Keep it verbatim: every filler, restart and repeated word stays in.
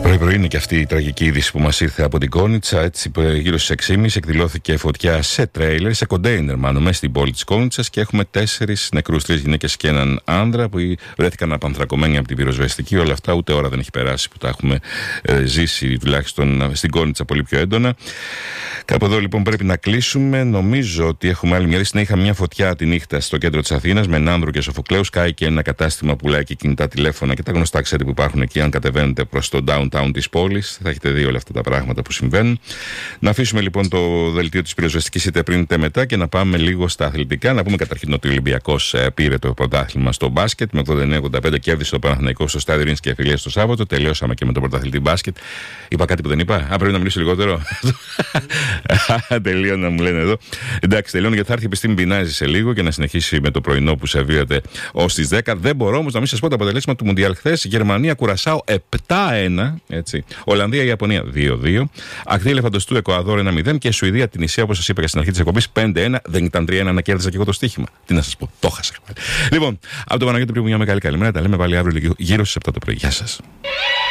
Πρωί-πρωί είναι και αυτή η τραγική είδηση που μας ήρθε από την Κόνιτσα. Έτσι, γύρω στις έξι και μισή εκδηλώθηκε φωτιά σε τρέιλερ, σε κοντέινερ μάλλον, μέσα στην πόλη της Κόνιτσας και έχουμε τέσσερις νεκρούς, τρεις γυναίκες και έναν άνδρα που βρέθηκαν απανθρακωμένοι από την πυροσβεστική. Όλα αυτά ούτε ώρα δεν έχει περάσει που τα έχουμε ε, ζήσει τουλάχιστον στην Κόνιτσα πολύ πιο έντονα. Κάπου εδώ λοιπόν πρέπει να κλείσουμε. Νομίζω ότι έχουμε άλλη μια λύση. Είχαμε μια φωτιά τη νύχτα στο κέντρο της Αθήνας με Νάνδρου και Σοφοκλέου. Σκάει και ένα κατάστημα που πουλάει και κινητά τηλέφωνα και τα γνωστά ξέρετε που υπάρχουν εκεί. Αν κατεβαίνετε προς το downtown της πόλης, θα έχετε δει όλα αυτά τα πράγματα που συμβαίνουν. Να αφήσουμε λοιπόν το δελτίο της πυροσβεστικής είτε πριν είτε μετά και να πάμε λίγο στα αθλητικά. Να πούμε καταρχήν ότι ο Ολυμπιακός πήρε το πρωτάθλημα στο μπάσκετ με ογδόντα εννέα ογδόντα πέντε, κέρδισε το Παναθηναϊκό στο στάδιο Ειρήνης και Φιλίας το Σάββατο. Τελειώσαμε και με τον πρωταθλητή μπάσκετ. Είπα κάτι που δεν είπα. Α, πρέπει να μιλήσω λιγότερο. Τελείωνα, μου λένε εδώ. Εντάξει, τελειώνω γιατί θα έρθει η επιστήμη Μπινάζη σε λίγο και να συνεχίσει με το πρωινό που σερβίρεται ως τις δέκα. Δεν μπορώ όμως να μην σας πω τα αποτελέσματα του Μουντιάλ χθες. Γερμανία Κουρασάο επτά ένα. Έτσι. Ολλανδία Ιαπωνία δύο δύο. Ακτή Ελεφαντοστού Εκουαδόρ ένα μηδέν και Σουηδία την Ισία, όπως σας είπα και στην αρχή της εκπομπής, πέντε ένα. Δεν ήταν τρία ένα να κέρδισα και εγώ το στοίχημα. Τι να σας πω, το χάσα. Λοιπόν, από τον Παναγιώτη πριν μια μεγάλη καλημέρα. Τα λέμε πάλι αύριο γύρω στις επτά το πρωί. Γεια σας.